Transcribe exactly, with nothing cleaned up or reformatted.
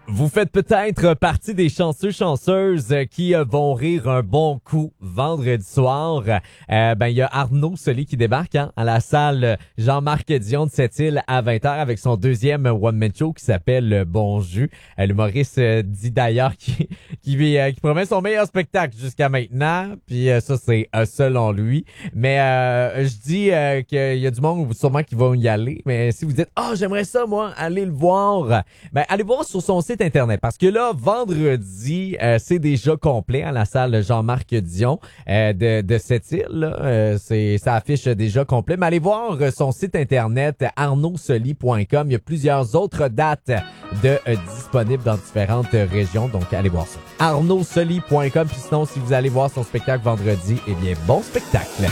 Vous faites peut-être partie des chanceux chanceuses qui euh, vont rire un bon coup vendredi soir. Euh, ben il y a Arnaud Soli qui débarque hein, à la salle Jean-Marc Dion de Sept-Îles à vingt heures avec son deuxième one-man show qui s'appelle Bon Jus. Euh, l'humoriste euh, dit d'ailleurs qu'il qui, euh, qui promet son meilleur spectacle jusqu'à maintenant. Puis euh, ça c'est euh, selon lui. Mais euh, je dis euh, qu'il y a du monde sûrement qui va y aller. Mais si vous dites ah oh, j'aimerais ça moi aller le voir, ben allez voir sur son site internet parce que là vendredi euh, c'est déjà complet à la salle Jean-Marc Dion euh, de, de Sept-Îles là. Euh, c'est ça affiche déjà complet mais allez voir euh, son site internet arnaud soli point com. Il y a plusieurs autres dates de euh, disponibles dans différentes euh, régions donc allez voir ça arnaud soli point com. Puis sinon si vous allez voir son spectacle vendredi, eh bien bon spectacle.